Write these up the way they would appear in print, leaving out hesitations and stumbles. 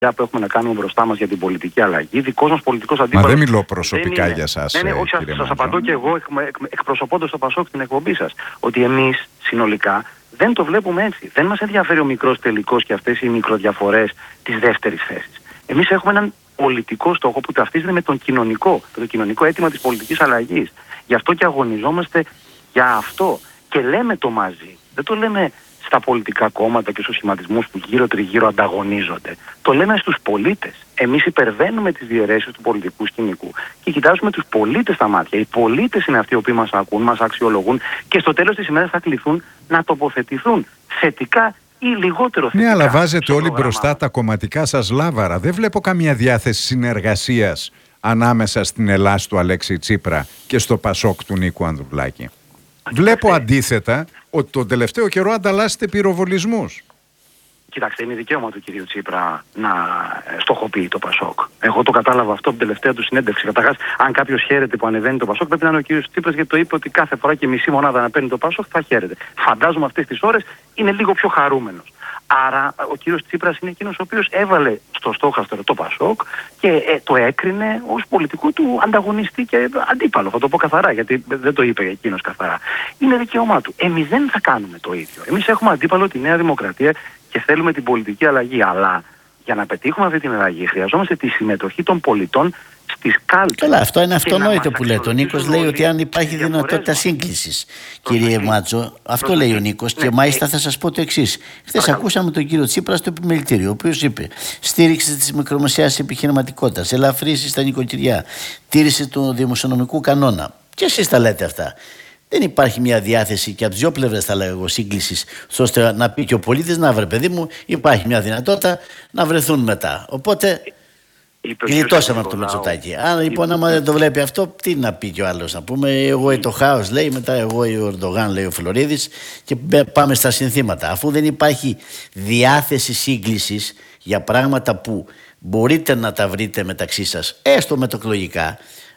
που έχουμε να κάνουμε μπροστά μας για την πολιτική αλλαγή. Δικός μας πολιτικός αντίπαλος. Μα δεν μιλώ προσωπικά για σας. Ναι, όχι, σας απαντώ και εγώ εκπροσωπώντας το Πασόκ στην εκπομπή σας. Ότι εμείς συνολικά δεν το βλέπουμε έτσι. Δεν μας ενδιαφέρει ο μικρός τελικός και αυτές οι μικροδιαφορές της δεύτερης θέσης. Εμείς έχουμε έναν πολιτικό στόχο που ταυτίζεται με το κοινωνικό αίτημα της πολιτικής αλλαγής. Γι' αυτό και αγωνιζόμαστε για αυτό. Και λέμε το μαζί. Δεν το λέμε στα πολιτικά κόμματα και στους σχηματισμούς που γύρω-τριγύρω ανταγωνίζονται. Το λέμε στους πολίτες. Εμείς υπερβαίνουμε τις διαιρέσεις του πολιτικού σκηνικού και κοιτάζουμε τους πολίτες στα μάτια. Οι πολίτες είναι αυτοί οι οποίοι μας ακούν, μας αξιολογούν και στο τέλος της ημέρας θα κληθούν να τοποθετηθούν θετικά ή λιγότερο θετικά. Ναι, αλλά βάζετε όλοι μπροστά τα κομματικά σας λάβαρα. Δεν βλέπω καμία διάθεση συνεργασίας ανάμεσα στην Ελλάς του Αλέξη Τσίπρα και στο Πασόκ του Νίκου Ανδρουλάκη. Βλέπω αντίθετα ότι τον τελευταίο καιρό ανταλλάσσετε πυροβολισμούς. Κοιτάξτε, είναι δικαίωμα του κυρίου Τσίπρα να στοχοποιεί το Πασόκ. Εγώ το κατάλαβα αυτό από την τελευταία του συνέντευξη. Καταρχάς, αν κάποιος χαίρεται που ανεβαίνει το Πασόκ, πρέπει να είναι ο κύριος Τσίπρας, γιατί το είπε ότι κάθε φορά και μισή μονάδα να παίρνει το Πασόκ θα χαίρεται. Φαντάζομαι αυτές τις ώρες είναι λίγο πιο χαρούμενος. Άρα ο κύριος Τσίπρας είναι εκείνος ο οποίος έβαλε στο στόχαστρο το Πασόκ και το έκρινε ως πολιτικό του ανταγωνιστή και αντίπαλο. Θα το πω καθαρά, γιατί δεν το είπε εκείνος καθαρά. Είναι δικαίωμά του. Εμείς δεν θα κάνουμε το ίδιο. Εμείς έχουμε αντίπαλο τη Νέα Δημοκρατία και θέλουμε την πολιτική αλλαγή. Αλλά για να πετύχουμε αυτή την αλλαγή χρειαζόμαστε τη συμμετοχή των πολιτών στις κάλπες. Καλά, αυτό είναι αυτονόητο που λέτε. Ο Νίκος λέει ότι αν υπάρχει δυνατότητα σύγκλησης, κύριε Μάτσο, αυτό λέει ο Νίκος. Και μάλιστα θα σας πω το εξής. Χθες ακούσαμε τον κύριο Τσίπρα στο επιμελητήριο, ο οποίος είπε: στήριξη της μικρομεσαίας επιχειρηματικότητας, ελαφρύσει στα νοικοκυριά, τήρηση του δημοσιονομικού κανόνα. Και εσείς τα λέτε αυτά. Δεν υπάρχει μια διάθεση και από τις δύο πλευρές, θα λέγω, σύγκλησης, ώστε να πει και ο πολίτης: να βρε, παιδί μου, υπάρχει μια δυνατότητα να βρεθούν μετά. Οπότε. Γλιτώσαμε από το Μητσοτάκη. Αν λοιπόν, άμα δεν το βλέπει αυτό, τι να πει κι ο άλλος? Να πούμε: εγώ το χάος, λέει, μετά εγώ ο Ερντογάν, λέει ο Φλωρίδης, και πάμε στα συνθήματα. Αφού δεν υπάρχει διάθεση σύγκλησης για πράγματα που μπορείτε να τα βρείτε μεταξύ σας, έστω μετοκλογικά,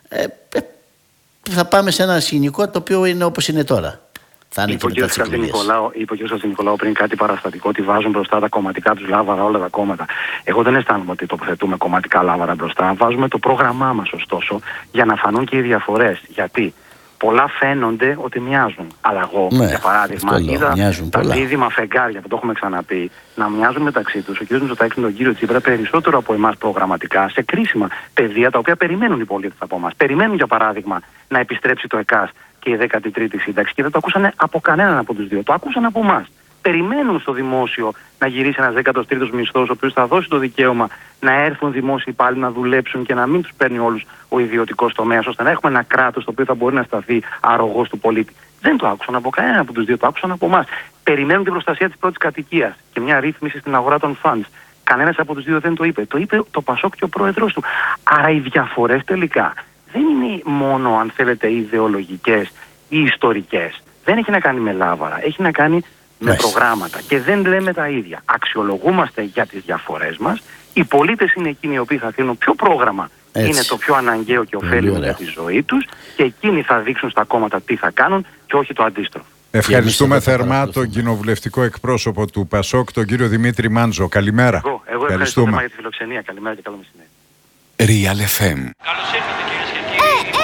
θα πάμε σε ένα σκηνικό το οποίο είναι όπως είναι τώρα. Είπε ο κ. Χατζηνικολάου πριν κάτι παραστατικό, ότι βάζουν μπροστά τα κομματικά τους λάβαρα όλα τα κόμματα. Εγώ δεν αισθάνομαι ότι τοποθετούμε κομματικά λάβαρα μπροστά. Βάζουμε το πρόγραμμά μας, ωστόσο, για να φανούν και οι διαφορές. Γιατί πολλά φαίνονται ότι μοιάζουν. Αλλά εγώ, για παράδειγμα, είδα τα δίδυμα φεγγάρια που το έχουμε ξαναπεί να μοιάζουν μεταξύ τους. Ο κ. Μητσοτάκης με τον κύριο Τσίπρα περισσότερο από εμάς προγραμματικά σε κρίσιμα πεδία τα οποία περιμένουν οι πολίτες από εμάς. Περιμένουν, για παράδειγμα, να επιστρέψει το ΕΚΑΣ και η 13η σύνταξη και δεν το ακούσανε από κανέναν από τους δύο. Το ακούσαν από εμάς. Περιμένουν στο δημόσιο να γυρίσει ένας 13ος μισθός, ο οποίος θα δώσει το δικαίωμα να έρθουν δημόσιοι υπάλληλοι να δουλέψουν και να μην τους παίρνει όλους ο ιδιωτικός τομέας, ώστε να έχουμε ένα κράτος το οποίο θα μπορεί να σταθεί αρρωγός του πολίτη. Δεν το άκουσαν από κανέναν από τους δύο, το άκουσαν από εμάς. Περιμένουν την προστασία της πρώτης κατοικίας και μια ρύθμιση στην αγορά των funds. Κανένας από τους δύο δεν το είπε. Το είπε το Πασόκ και ο πρόεδρος του. Άρα οι διαφορές τελικά δεν είναι μόνο, αν θέλετε, ιδεολογικές ή ιστορικές. Δεν έχει να κάνει με λάβαρα. Έχει να κάνει με προγράμματα. Και δεν λέμε τα ίδια. Αξιολογούμαστε για τις διαφορές μας. Οι πολίτες είναι εκείνοι οι οποίοι θα κρίνουν ποιο πρόγραμμα είναι το πιο αναγκαίο και ωφέλιμο για τη ζωή τους. Και εκείνοι θα δείξουν στα κόμματα τι θα κάνουν και όχι το αντίστροφο. Ευχαριστούμε θερμά τον κοινοβουλευτικό εκπρόσωπο του Πασόκ, τον κύριο Δημήτρη Μάντζο. Καλημέρα. Εγώ ευχαριστώ για τη φιλοξενία. Καλημέρα και καλό μεσημέρι. Real FM. Καλώς ήρθατε, κυρίες και κύριοι.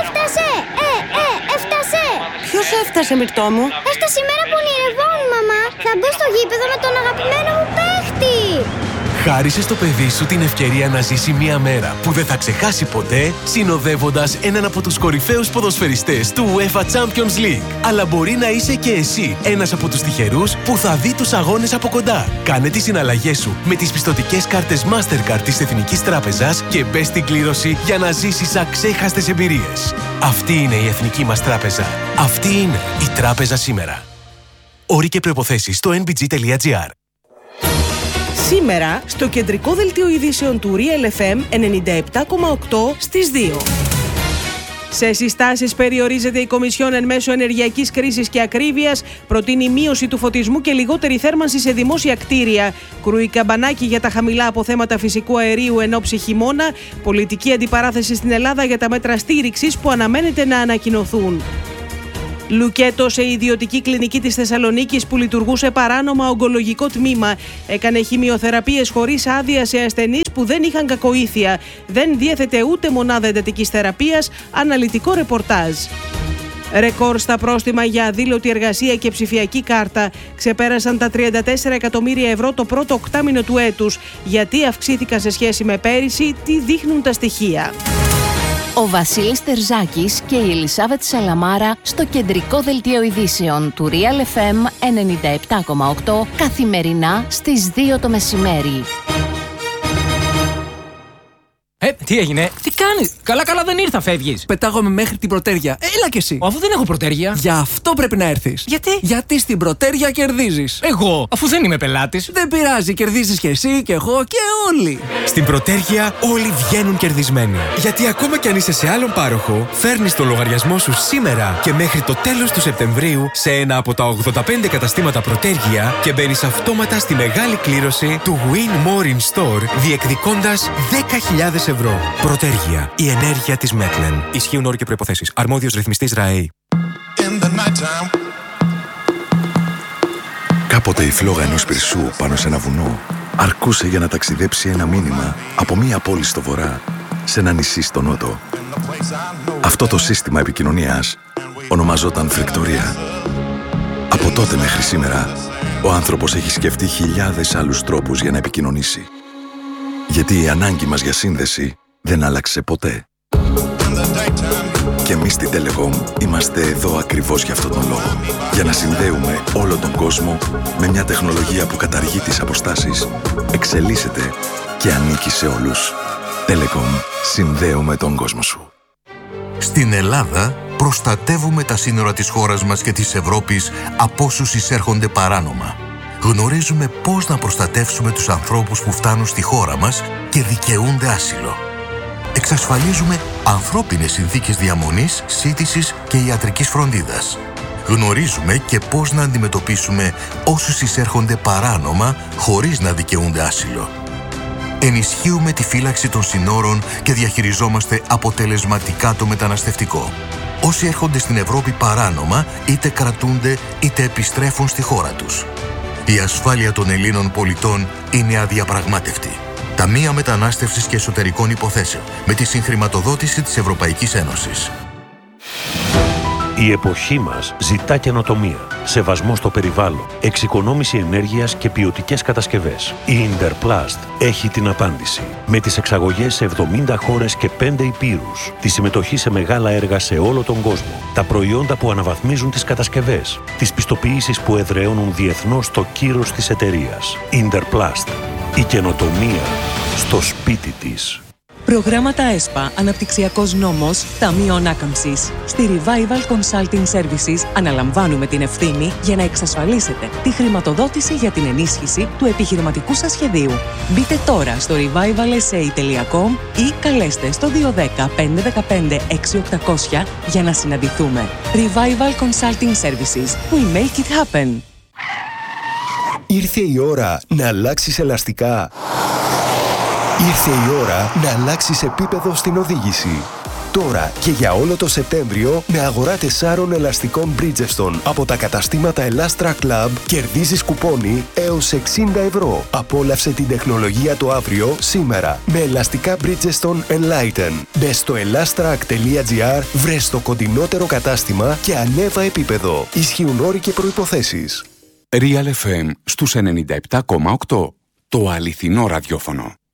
Έφτασε! Ποιος έφτασε, Μυρτώ μου? Έφτασε η μέρα που ονειρευόμουν, μαμά. Θα μπω στο γήπεδο με τον αγαπημένο μου παίχτη. Χάρισε στο παιδί σου την ευκαιρία να ζήσει μια μέρα που δεν θα ξεχάσει ποτέ, συνοδεύοντας έναν από τους κορυφαίους ποδοσφαιριστές του UEFA Champions League. Αλλά μπορεί να είσαι και εσύ ένας από τους τυχερούς που θα δει τους αγώνες από κοντά. Κάνε τις συναλλαγές σου με τις πιστωτικές κάρτες Mastercard της Εθνικής Τράπεζας και μπες στην κλήρωση για να ζήσεις αξέχαστες εμπειρίες. Αυτή είναι η Εθνική μας Τράπεζα. Αυτή είναι η Τράπεζα σήμερα. Όροι και προϋποθέσεις στο nbg.gr. Σήμερα, στο κεντρικό δελτίο ειδήσεων του Real FM 97,8 στις 2. Σε συστάσεις περιορίζεται η Κομισιόν εν μέσω ενεργειακής κρίσης και ακρίβειας, προτείνει μείωση του φωτισμού και λιγότερη θέρμανση σε δημόσια κτίρια. Κρούει καμπανάκι για τα χαμηλά αποθέματα φυσικού αερίου εν ώψη χειμώνα, πολιτική αντιπαράθεση στην Ελλάδα για τα μέτρα στήριξης που αναμένεται να ανακοινωθούν. Λουκέτο σε ιδιωτική κλινική της Θεσσαλονίκης που λειτουργούσε παράνομα ογκολογικό τμήμα έκανε χημειοθεραπείες χωρίς άδεια σε ασθενείς που δεν είχαν κακοήθεια. Δεν διέθετε ούτε μονάδα εντατικής θεραπείας. Αναλυτικό ρεπορτάζ. Ρεκόρ στα πρόστιμα για αδήλωτη εργασία και ψηφιακή κάρτα. Ξεπέρασαν τα 34 εκατομμύρια ευρώ το πρώτο οκτάμηνο του έτους. Γιατί αυξήθηκαν σε σχέση με πέρυσι, τι δείχνουν τα στοιχεία. Ο Βασίλης Τερζάκης και η Ελισάβετ Σαλαμάρα στο κεντρικό δελτίο ειδήσεων του Real FM 97,8 καθημερινά στις 2 το μεσημέρι. Τι έγινε, τι κάνεις? Καλά δεν ήρθα, φεύγεις. Πετάγομαι μέχρι την Πρωτέρια. Έλα κι εσύ. Αφού δεν έχω Πρωτέρια. Γι' αυτό πρέπει να έρθεις. Γιατί? Γιατί στην Πρωτέρια κερδίζεις. Εγώ, αφού δεν είμαι πελάτης. Δεν πειράζει, κερδίζεις κι εσύ και εγώ και όλοι. Στην Πρωτέρια όλοι βγαίνουν κερδισμένοι. Γιατί ακόμα κι αν είσαι σε άλλον πάροχο, φέρνεις το λογαριασμό σου σήμερα και μέχρι το τέλος του Σεπτεμβρίου σε ένα από τα 85 καταστήματα Πρωτέρια και μπαίνεις αυτόματα στη μεγάλη κλήρωση του Win More in Store, διεκδικώντας 10.000 ευρώ. Πρωτέργεια. Η ενέργεια της Μέτλεν. Ισχύουν όροι και προϋποθέσεις. Αρμόδιος ρυθμιστής ΡΑΕΗ. Κάποτε η φλόγα ενός πυρσού πάνω σε ένα βουνό αρκούσε για να ταξιδέψει ένα μήνυμα από μία πόλη στο βορρά σε ένα νησί στο νότο. Αυτό το σύστημα επικοινωνίας ονομαζόταν φρικτορία. Από τότε μέχρι σήμερα, ο άνθρωπος έχει σκεφτεί χιλιάδες άλλους τρόπους για να επικοινωνήσει. Γιατί η ανάγκη μας για σύνδεση δεν άλλαξε ποτέ. Και εμείς στην Telecom είμαστε εδώ ακριβώς για αυτόν τον λόγο. Για να συνδέουμε όλο τον κόσμο με μια τεχνολογία που καταργεί τις αποστάσεις, εξελίσσεται και ανήκει σε όλους. Telecom. Συνδέουμε τον κόσμο σου. Στην Ελλάδα προστατεύουμε τα σύνορα της χώρας μας και της Ευρώπης από όσους εισέρχονται παράνομα. Γνωρίζουμε πώς να προστατεύσουμε τους ανθρώπους που φτάνουν στη χώρα μας και δικαιούνται άσυλο. Εξασφαλίζουμε ανθρώπινες συνθήκες διαμονής, σύντησης και ιατρικής φροντίδας. Γνωρίζουμε και πώς να αντιμετωπίσουμε όσους εισέρχονται παράνομα χωρίς να δικαιούνται άσυλο. Ενισχύουμε τη φύλαξη των συνόρων και διαχειριζόμαστε αποτελεσματικά το μεταναστευτικό. Όσοι έρχονται στην Ευρώπη παράνομα είτε κρατούνται είτε επιστρέφουν στη χώρα τους. Η ασφάλεια των Ελλήνων πολιτών είναι αδιαπραγμάτευτη. Ταμεία Μετανάστευσης και Εσωτερικών Υποθέσεων με τη συγχρηματοδότηση της Ευρωπαϊκής Ένωσης. Η εποχή μας ζητά καινοτομία, σεβασμό στο περιβάλλον, εξοικονόμηση ενέργειας και ποιοτικές κατασκευές. Η Interplast έχει την απάντηση. Με τις εξαγωγές σε 70 χώρες και 5 υπήρους, τη συμμετοχή σε μεγάλα έργα σε όλο τον κόσμο, τα προϊόντα που αναβαθμίζουν τις κατασκευές, τις πιστοποιήσεις που εδραιώνουν διεθνώς το κύρος της εταιρείας. Interplast. Η καινοτομία στο σπίτι της. Προγράμματα ΕΣΠΑ, Αναπτυξιακός Νόμος, Ταμείο Ανάκαμψης. Στη Revival Consulting Services αναλαμβάνουμε την ευθύνη για να εξασφαλίσετε τη χρηματοδότηση για την ενίσχυση του επιχειρηματικού σας σχεδίου. Μπείτε τώρα στο revivalsa.com ή καλέστε στο 210 515 6800 για να συναντηθούμε. Revival Consulting Services. We make it happen. Ήρθε η ώρα να αλλάξεις ελαστικά. Ήρθε η ώρα να αλλάξεις επίπεδο στην οδήγηση. Τώρα και για όλο το Σεπτέμβριο με αγορά 4 ελαστικών Bridgestone από τα καταστήματα Elastra Club κερδίζεις κουπόνι έως 60 ευρώ. Απόλαυσε την τεχνολογία το αύριο σήμερα με ελαστικά Bridgestone Enlighten. Μπες στο elastrac.gr, βρες το κοντινότερο κατάστημα και ανέβα επίπεδο. Ισχύουν όροι και προϋποθέσεις. Real FM στους 97,8. Το αληθινό ραδιόφωνο.